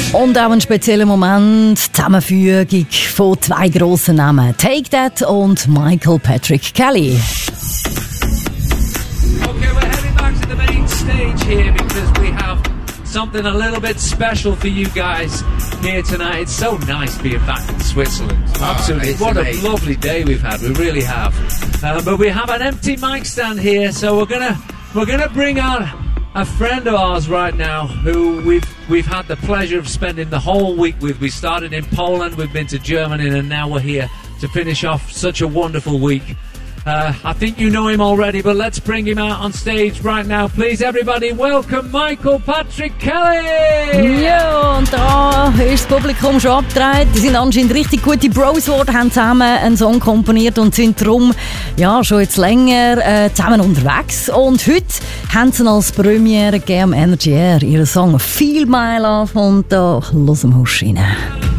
Und auch ein spezieller Moment, Zusammenfügung von zwei grossen Namen, Take That und Michael Patrick Kelly. Okay, we're heading back to the main stage here because we have something a little bit special for you guys here tonight. It's so nice being back in Switzerland. Absolutely. What amazing. A lovely day we've had. We really have. But we have an empty mic stand here, so we're gonna bring on a friend of ours right now who we've had the pleasure of spending the whole week with. We started in Poland, we've been to Germany, and now we're here to finish off such a wonderful week. I think you know him already, but let's bring him out on stage right now. Please, everybody, welcome Michael Patrick Kelly! Ja, und da ist das Publikum schon abgedreht. Die sind anscheinend richtig gute Bros geworden, haben zusammen einen Song komponiert und sind darum schon jetzt länger zusammen unterwegs. Und heute haben sie als Premiere gegeben am Energy Air ihren Song «Feel My Love» und da hören wir rein.